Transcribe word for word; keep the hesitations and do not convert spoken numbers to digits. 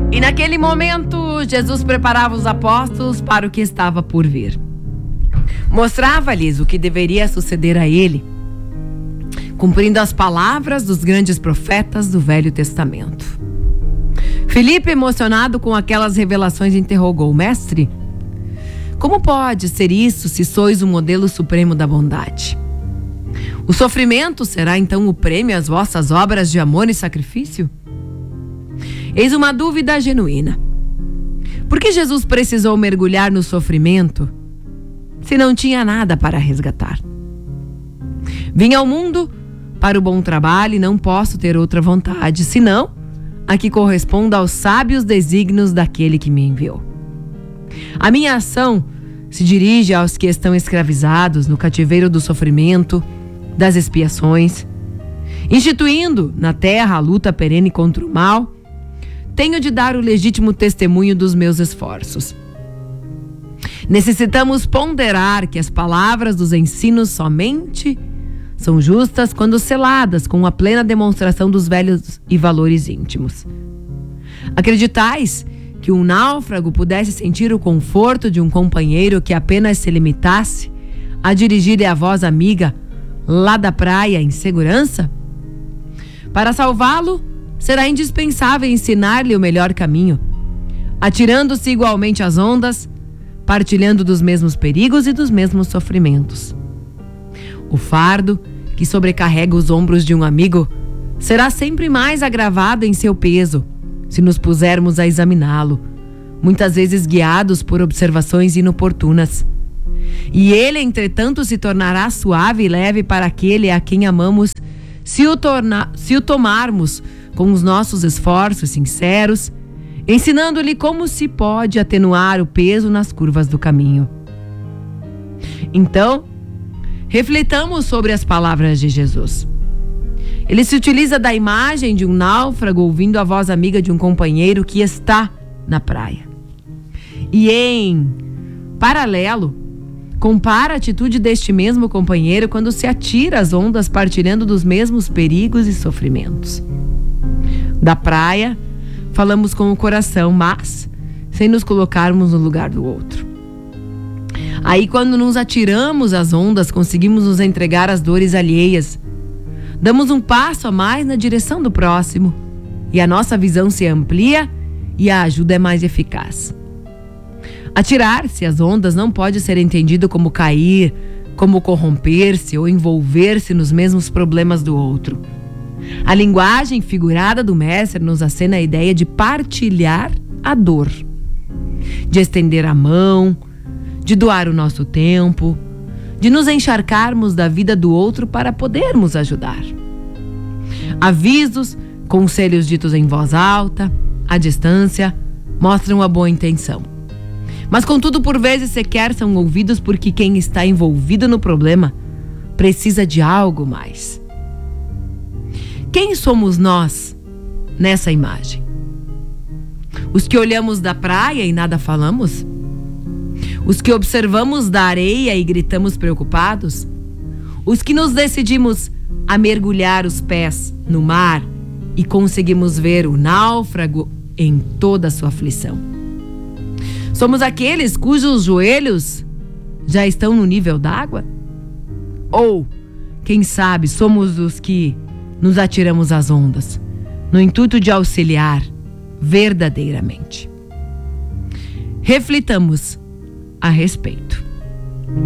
E naquele momento, Jesus preparava os apóstolos para o que estava por vir. Mostrava-lhes o que deveria suceder a ele, cumprindo as palavras dos grandes profetas do Velho Testamento. Filipe, emocionado com aquelas revelações, interrogou: Mestre, como pode ser isso se sois o modelo supremo da bondade? O sofrimento será então o prêmio às vossas obras de amor e sacrifício? Eis uma dúvida genuína. Por que Jesus precisou mergulhar no sofrimento se não tinha nada para resgatar? Vim ao mundo para o bom trabalho e não posso ter outra vontade, senão a que corresponda aos sábios desígnios daquele que me enviou. A minha ação se dirige aos que estão escravizados no cativeiro do sofrimento, das expiações, instituindo na terra a luta perene contra o mal. Tenho de dar o legítimo testemunho dos meus esforços. Necessitamos ponderar que as palavras dos ensinos somente são justas quando seladas com a plena demonstração dos velhos e valores íntimos. Acreditais que um náufrago pudesse sentir o conforto de um companheiro que apenas se limitasse a dirigir-lhe a voz amiga lá da praia em segurança? Para salvá-lo, será indispensável ensinar-lhe o melhor caminho, atirando-se igualmente às ondas, partilhando dos mesmos perigos e dos mesmos sofrimentos. O fardo que sobrecarrega os ombros de um amigo será sempre mais agravado em seu peso se nos pusermos a examiná-lo, muitas vezes guiados por observações inoportunas. E ele, entretanto, se tornará suave e leve para aquele a quem amamos se o, torna, se o tomarmos com os nossos esforços sinceros, ensinando-lhe como se pode atenuar o peso nas curvas do caminho. Então, refletamos sobre as palavras de Jesus. Ele se utiliza da imagem de um náufrago ouvindo a voz amiga de um companheiro que está na praia. E em paralelo, compara a atitude deste mesmo companheiro quando se atira às ondas, partilhando dos mesmos perigos e sofrimentos. Da praia, falamos com o coração, mas sem nos colocarmos no lugar do outro. Aí, quando nos atiramos às ondas, conseguimos nos entregar às dores alheias. Damos um passo a mais na direção do próximo e a nossa visão se amplia e a ajuda é mais eficaz. Atirar-se às ondas não pode ser entendido como cair, como corromper-se ou envolver-se nos mesmos problemas do outro. A linguagem figurada do mestre nos acena a ideia de partilhar a dor, de estender a mão, de doar o nosso tempo, de nos encharcarmos da vida do outro para podermos ajudar. Avisos, conselhos ditos em voz alta, à distância, mostram a boa intenção. Mas, contudo, por vezes sequer são ouvidos porque quem está envolvido no problema precisa de algo mais. Quem somos nós nessa imagem? Os que olhamos da praia e nada falamos? Os que observamos da areia e gritamos preocupados? Os que nos decidimos a mergulhar os pés no mar e conseguimos ver o náufrago em toda a sua aflição? Somos aqueles cujos joelhos já estão no nível d'água? Ou, quem sabe, somos os que nos atiramos às ondas, no intuito de auxiliar verdadeiramente? Reflitamos a respeito.